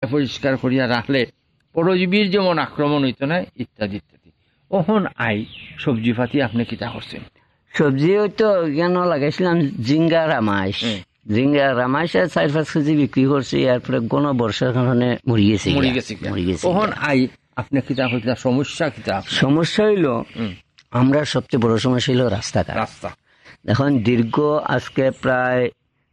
পরিষ্কার করিয়া রাখলে পরজীবীর যেমন আক্রমণ হইতো না ইত্যাদি ইত্যাদি। ওহন আই সবজি পাতি আপনি কিতা করছেন? সবজি হয়তো কেন লাগাইছিলাম জিঙ্গা রামাইশ, জিঙ্গা রামাইশে 4-5 কেজি বিক্রি করছি, এরপরে কোন বর্ষার কারণে মরি গেছে। ওহন আই আপনি কিতা হইতা সমস্যা কিতা? সমস্যা হইল আমরা সবচেয়ে বড় সমস্যা হইল রাস্তা। এখন দীর্ঘ আজকে প্রায়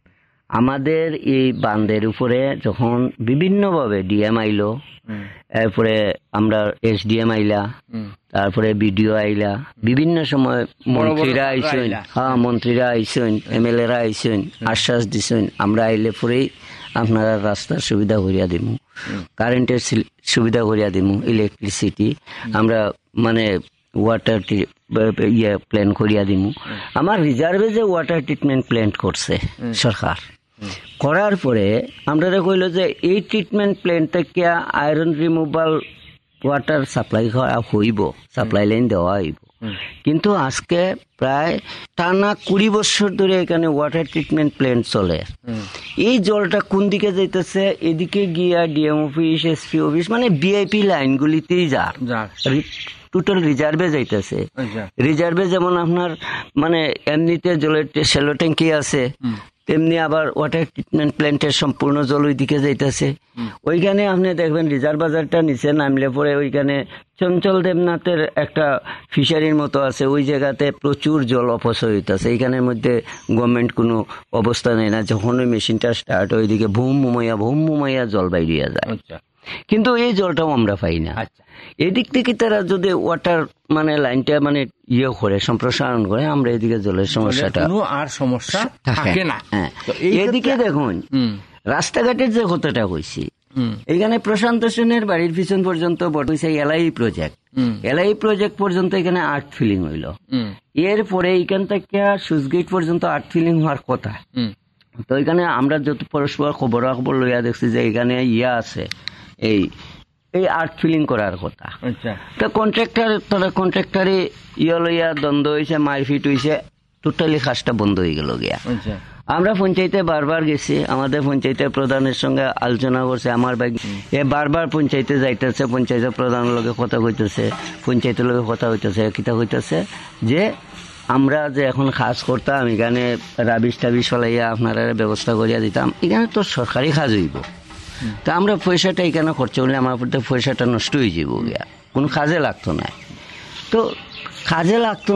আমাদের এই বাঁধের উপরে যখন বিভিন্নভাবে ডিএম আইলো, এরপরে আমরা এসডিএম আইলা, তারপরে বিডিও আইলা, বিভিন্ন সময় মন্ত্রীরা আইসেন, মন্ত্রীরা আইসেন, এমএলএরা আইসেন, আশ্বাস দিছেন আমরা আইলে পরেই আপনারা রাস্তার সুবিধা করিয়া দিমু, কারেন্টের সুবিধা করিয়া দিমু, ইলেকট্রিসিটি আমরা মানে ওয়াটার প্ল্যান করিয়া দিমু। আমার রিজার্ভে যে ওয়াটার ট্রিটমেন্ট প্ল্যান্ট করছে সরকার, করার পরে আমরা কইল যে এই ট্রিটমেন্ট প্ল্যান্ট থেকে আয়রন রিমুভাল ওয়াটার সাপ্লাই হইব, সাপ্লাই লাইন দেওয়া হইব। কিন্তু আজকে প্রায় টানা 20 বছর ধরে এখানে ওয়াটার ট্রিটমেন্ট প্ল্যান্ট চলে। এই জলটা কোন দিকে যাইতেছে? এদিকে গিয়া ডিএম অফিস, এসপি অফিস, মানে ভিআইপি লাইনগুলিতেই যা টোটাল রিজার্ভে যাইতেছে। রিজার্ভে যেমন আপনার মানে এমনিতে জলের শ্যালো ট্যাঙ্কি আছে, তেমনি আবার ওয়াটার ট্রিটমেন্ট প্ল্যান্টের সম্পূর্ণ জল ওই দিকে যাইতেছে। ওইখানে আপনি দেখবেন রিজার্ভ বাজারটা নিচে নামলে পরে ওইখানে চঞ্চল দেবনাথের একটা ফিশারির মতো আছে, ওই জায়গাতে প্রচুর জল অপচয় হইতেছে। এইখানের মধ্যে গভর্নমেন্ট কোনো অবস্থা নেই না, যখন ওই মেশিনটা স্টার্ট ওইদিকে ভুম মুমাইয়া জল বাইরিয়া যায়, কিন্তু এই জলটাও আমরা পাই না। এদিক থেকে তারা যদি ওয়াটার মানে লাইনটা মানে করে সম্প্রসারণ করে, আমরা এদিকে জলের সমস্যাটা আর সমস্যা থাকে না। এদিকে দেখুন রাস্তাঘাটের যে কথাটা কইছি, এখানে প্রশান্ত সেনের বাড়ির পিছন পর্যন্ত এলআই প্রজেক্ট পর্যন্ত এখানে আর্ট ফিলিং হইল। এরপরে এখান থেকে সুইচগেট পর্যন্ত আর্ট ফিলিং হওয়ার কথা। তো এখানে আমরা যত পরস্পর খবর লইয়া দেখছি যে এখানে আছে এই আর্ট ফিলিং করার কথা। তো কন্ট্রাক্টরে লইয়া দ্বন্দ্ব হয়েছে, মারপিট হয়েছে, টোটালি কাজটা বন্ধ হয়ে গেল গিয়া। আমরা পঞ্চায়েতে বারবার গেছি, আমাদের পঞ্চায়েতের প্রধানের সঙ্গে আলোচনা করছে, আমার ভাই বারবার পঞ্চায়েতে যাইতেছে, পঞ্চায়েতের প্রধানের লগে কথা কইতেছে, পঞ্চায়েতের লগে কথা হইতেছে, কিতা কইতেছে যে আমরা যে এখন কাজ করতাম এখানে রাবিশ টাবিশ ফলাইয়া আপনারা ব্যবস্থা করিয়া দিতাম, এখানে তো সরকারি কাজ হইব, তা আমরা পয়সাটা এখানে খরচ করলে আমার পয়সাটা নষ্ট হয়ে যাব গিয়া, কোনো কাজে লাগতো না। তো কাজে লাগতো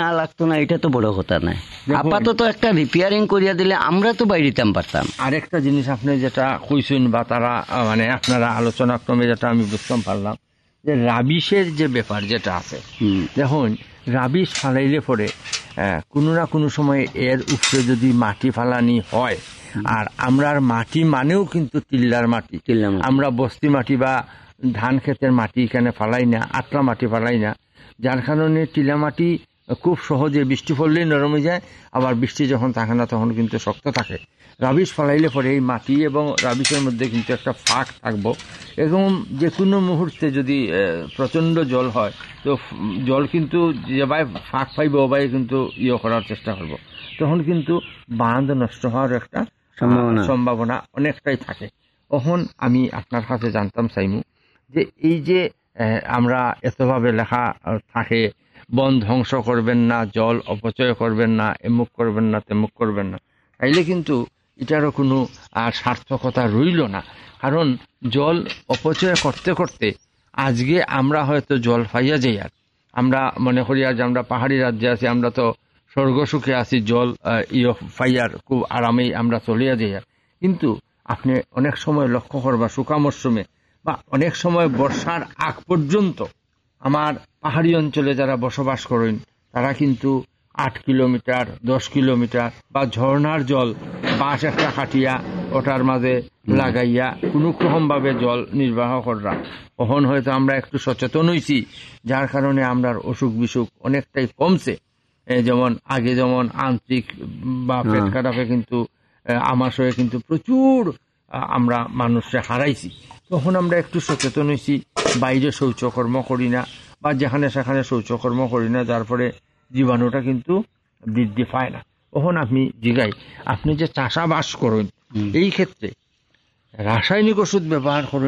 না এটা তো বড় কথা নাই, আপাতত একটা রিপেয়ারিং করিয়া দিলে আমরা তো বাইরিতাম পারতাম। আরেকটা জিনিস আপনি যেটা কইছেন বা তারা মানে আপনারা আলোচনা ক্রমে যেটা আমি বুঝতাম পারলাম যে রাবিশের যে ব্যাপার যেটা আছে, দেখুন রাবিশ ফালাইলে পরে কোনো না কোনো সময় এর উপরে যদি মাটি ফালানি হয়, আর আমরার মাটি মানেও কিন্তু টিল্লার মাটি, আমরা বস্তি মাটি বা ধান ক্ষেতের মাটি এখানে ফালাই না, আটলা মাটি ফালাই না, যার কারণে টিলা মাটি খুব সহজে বৃষ্টি পড়লেই নরম হয়ে যায়, আবার বৃষ্টি যখন থাকে না তখন কিন্তু শক্ত থাকে। রাবিশ ফালাইলে পরে এই মাটি এবং রাবিশের মধ্যে কিন্তু একটা ফাঁক থাকবো, এবং যে কোনো মুহূর্তে যদি প্রচণ্ড জল হয় তো জল কিন্তু যেভাবে ফাঁক পাইব ওভাবে কিন্তু করার চেষ্টা করব, তখন কিন্তু বাঁধ নষ্ট হওয়ার একটা সম্ভাবনা অনেকটাই থাকে। তখন আমি আপনার কাছে জানতাম চাইমু যে এই যে আমরা এতভাবে লেখা থাকে বন ধ্বংস করবেন না, জল অপচয় করবেন না, এমুক করবেন না, তেমুক করবেন না, তাইলে কিন্তু এটারও কোনো আর সার্থকতা রইল না। কারণ জল অপচয় করতে করতে আজকে আমরা হয়তো জল পাইয়া যাই, আর আমরা মনে করি যে আমরা পাহাড়ি রাজ্যে আছি, আমরা তো স্বর্গসুখে আছি, জল পাইয়ার খুব আরামেই আমরা চলিয়া যাই। কিন্তু আপনি অনেক সময় লক্ষ্য করবা শুকা মরশুমে বা অনেক সময় বর্ষার আগ পর্যন্ত আমার পাহাড়ি অঞ্চলে যারা বসবাস করেন তারা কিন্তু 8 কিলোমিটার 10 কিলোমিটার বা ঝর্ণার জল বাঁশ একটা কাটিয়া ওটার মাঝে লাগাইয়া কোনো রকমভাবে জল নির্বাহ করা। কখন হয়তো আমরা একটু সচেতন হয়েছি, যার কারণে আমরা অসুখ বিসুখ অনেকটাই কমছে। যেমন আগে যেমন আন্তরিক বা পেট কাটাপে কিন্তু আমাশয়ে কিন্তু প্রচুর আমরা মানুষকে হারাইছি, তখন আমরা একটু সচেতন হয়েছি, বাইরে শৌচকর্ম করি না বা যেখানে সেখানে শৌচকর্ম করি না, যার ফলে জীবাণুটা কিন্তু বৃদ্ধি পায় না। তখন আপনি জিগাই আপনি যে চাষাবাস করেন এই ক্ষেত্রে রাসায়নিক ওষুধ ব্যবহার করেন